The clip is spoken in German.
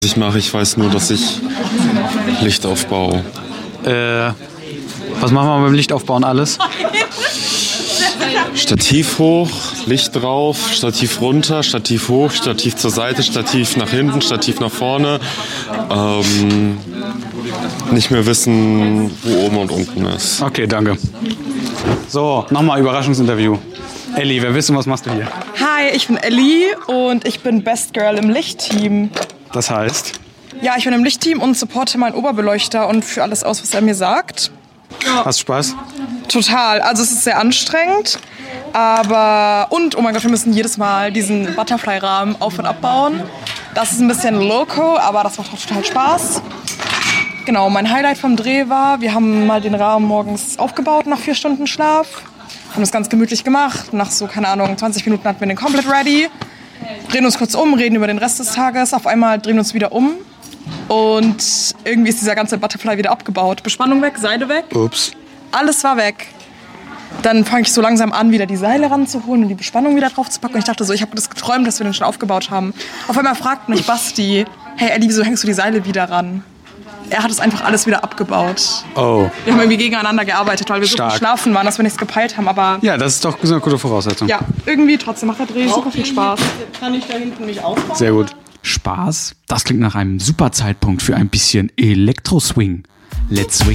Ich weiß nur, dass ich Licht aufbaue. Was machen wir beim Lichtaufbauen alles? Stativ hoch, Licht drauf, Stativ runter, Stativ hoch, Stativ zur Seite, Stativ nach hinten, Stativ nach vorne. Nicht mehr wissen, wo oben und unten ist. Okay, danke. So, nochmal Überraschungsinterview. Elli, wer wissen, was machst du hier? Hi, ich bin Elli und ich bin Best Girl im Lichtteam. Das heißt? Ja, ich bin im Lichtteam und supporte meinen Oberbeleuchter und für alles aus, was er mir sagt. Hast du Spaß? Total. Also es ist sehr anstrengend, aber... Und, oh mein Gott, wir müssen jedes Mal diesen Butterfly-Rahmen auf- und abbauen. Das ist ein bisschen loco, aber das macht auch total Spaß. Genau, mein Highlight vom Dreh war, wir haben mal den Rahmen morgens aufgebaut nach 4 Stunden Schlaf. Haben das ganz gemütlich gemacht. Nach so, keine Ahnung, 20 Minuten hatten wir den komplett ready. Drehen uns kurz um, reden über den Rest des Tages. Auf einmal drehen wir uns wieder um. Und irgendwie ist dieser ganze Butterfly wieder abgebaut. Bespannung weg, Seile weg. Ups. Alles war weg. Dann fange ich so langsam an, wieder die Seile ranzuholen und die Bespannung wieder drauf zu packen. Und ich dachte so, ich habe das geträumt, dass wir den schon aufgebaut haben. Auf einmal fragt mich Basti, hey Elli, wieso hängst du die Seile wieder ran? Er hat es einfach alles wieder abgebaut. Oh. Wir haben irgendwie gegeneinander gearbeitet, weil wir so geschlafen waren, dass wir nichts gepeilt haben. Aber ja, das ist doch eine gute Voraussetzung. ja, irgendwie trotzdem macht der Dreh super viel Spaß. Kann ich da hinten mich aufbauen? Sehr gut. Spaß? Das klingt nach einem super Zeitpunkt für ein bisschen Elektro-Swing. Let's swing.